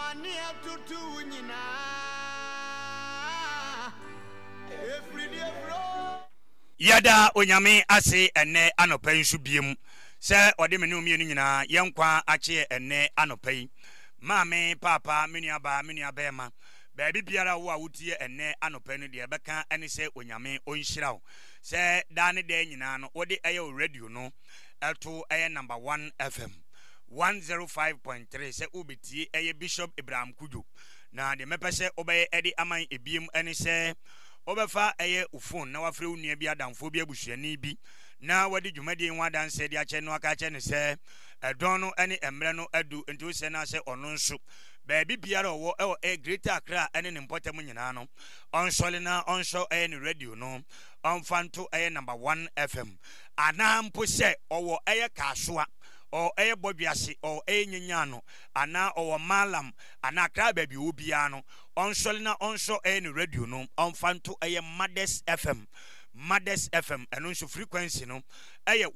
Yada onyame ase ene anopa nsu biem se ode me ne omienu nyina yenkwa ache ene anopa yi maame papa menuaba menuabema baabi biara wo a wotie ene anopa no de beka ene se onyame onhyirawo se da ne de nyina no wode eye radio no eto eye number 1 FM 105.3 se ubetie eye Bishop Ibrahim Kujo na de mepese obeye edi aman ebiem ene se obefa eye ufon na wafre unua bi adamfo bi abusuani bi na wadi dwumadi nwa danse de ache no aka ache ne se edon no ene emre no adu nti se na se ono nso baabi biara owo e Greater Accra ene ne mpotem nyina no onsole na onso eye ne radio no onfanto eye number 1 FM ana mpo se owo eye kasoa o eye bodwiase o eye nyanyano ana owo malam ana Accra baabi obia no onsole na onso eye ne radio no onfanto eye Mothers FM eno nso frequency no eye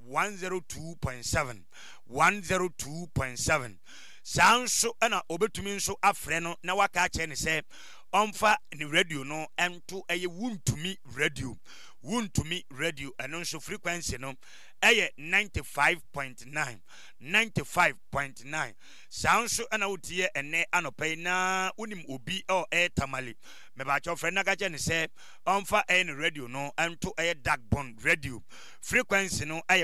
102.7 sanso ena obetumi nso afre no na waka ache ne se onfa ni radio no ento eye wuntumi radio eno nso frequency no eye 95.9 sanso ena wotie ene anopai na unim obi o tamale meba cho frɛ na ka che ne se onfa ene radio no ento eye Dagbon radio frequency no eye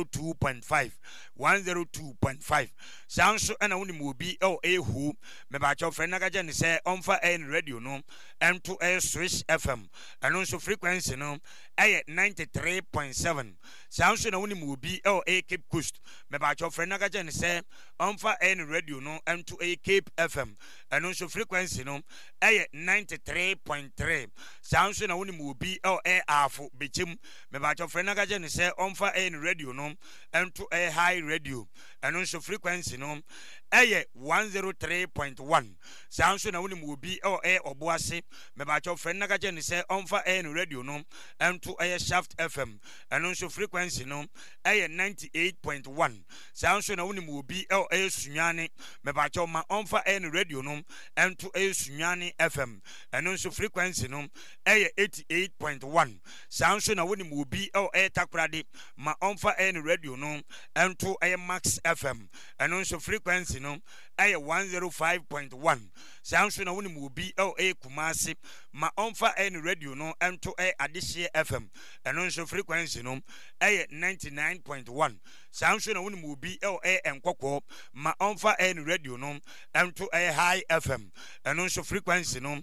102.5 sanso ena unim obi o hu meba cho frɛ na ka che ne se onfa ene radio no ento eye Swish FM eno nso frequency no eye 93.7 sanso na unim obi o Cape Coast meba cho frɛ na ka che ne se onfa ene radio no ento eye Cape FM eno nso frequency no eye 93.3 sanso na woni mu obi afo bechim me ba cho frena ga je ne se onfa radio no ento high radio eno nso frequency no eye 103.1 sanso na woni mu obi oboase me ba cho frena ga je ne se onfa radio no ento Shaft FM eno nso frequency no eye 98.1 sanso na woni mu obi sunyane me ba cho ma onfa radio no ento sunyane FM eno nso frequency no 88.1 sanso na woni mu obi takrade ma onfa radio no ento Max FM eno nso frequency no 105.1 sanso na woni mu obi Kumasi ma onfa radio no ento Adishie FM eno nso frequency no 99.1 sanso na woni mu obi Enkoko ma onfa radio no ento High FM eno nso frequency no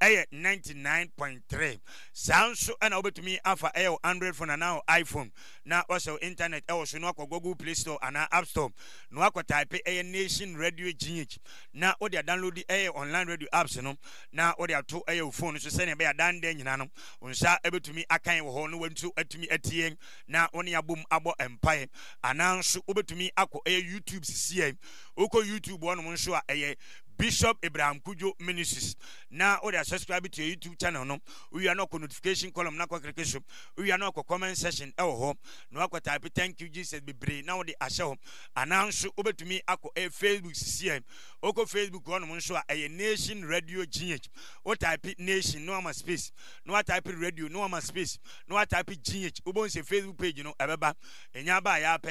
99.3 sanso ana obetumi afa Android phone na iPhone na also internet so no akọ Google Play Store ana App Store no akọ type Nation Radio GH na odi download online radio apps no na odi ato phone so se ne be adan de nyina no unsa ebetumi akan wo ho no wantu atumi atie na oni abom abo empire ana nso obetumi akọ YouTube sisi oko YouTube wono nso a Bishop Ibrahim Kujo Ministries na or subscribe to your YouTube channel no we are not notification column na kwa so we are not comment section ho no akwa type thank you Jesus be brave na the asho announce obetumi akọ Facebook CCM oko Facebook one nso a Nation Radio GH o type Nation no ama space no type radio no ama space no type GH obon se Facebook page no ebeba enya ba ya